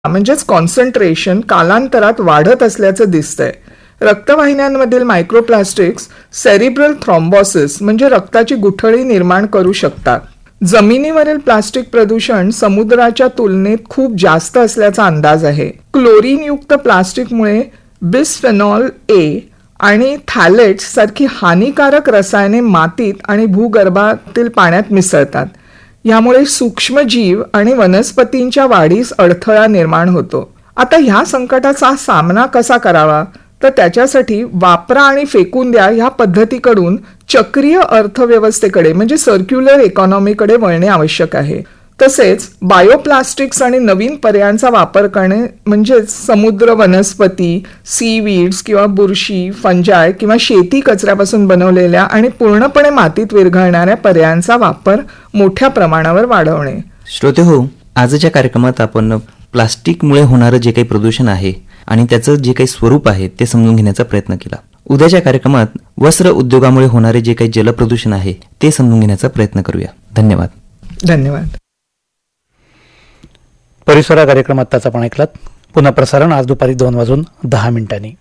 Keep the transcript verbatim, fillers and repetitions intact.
म्हणजेच कॉन्सन्ट्रेशन कालांतरात वाढत असल्याचं दिसतंय. रक्तवाहिन्यांमधील मायक्रोप्लास्टिक्स सेरिब्रल थ्रॉम्बोसिस म्हणजे रक्ताची गुठळी निर्माण करू शकतात. जमिनीवरील प्लास्टिक प्रदूषण समुद्राच्या तुलनेत खूप जास्त असल्याचा अंदाज आहे. क्लोरीनयुक्त प्लास्टिकमुळे बिस्फेनॉल ए आणि थॅलेट्स सारखी हानिकारक रसायने मातीत आणि भूगर्भातील पाण्यात मिसळतात. यामुळे सूक्ष्मजीव आणि वनस्पतींच्या वाढीस अडथळा निर्माण होतो. आता ह्या संकटाचा सामना कसा करावा, तर त्याच्यासाठी वापरा आणि फेकून द्या ह्या पद्धतीकडून चक्रीय अर्थव्यवस्थेकडे म्हणजे सर्क्युलर इकॉनॉमीकडे वळणे आवश्यक आहे. तसेच बायोप्लास्टिक्स आणि नवीन पर्यायांचा वापर करणे म्हणजेच समुद्र वनस्पती, सीवीड्स किंवा बुरशी, फंजाय किंवा शेती कचऱ्यापासून बनवलेल्या आणि पूर्णपणे मातीत विरघळणाऱ्या पर्यायांचा वापर मोठ्या प्रमाणावर वाढवणे. श्रोते हो, आजच्या कार्यक्रमात आपण प्लास्टिकमुळे होणारं जे काही प्रदूषण आहे आणि त्याचं जे काही स्वरूप आहे ते समजून घेण्याचा प्रयत्न केला. उद्याच्या कार्यक्रमात वस्त्र उद्योगामुळे होणारे जे काही जलप्रदूषण आहे ते समजून घेण्याचा प्रयत्न करूया. धन्यवाद. धन्यवाद. परिसरा कार्यक्रमात त्याचा पण ऐकलात. पुन्हा प्रसारण आज दुपारी दोन वाजून दहा मिनिटांनी.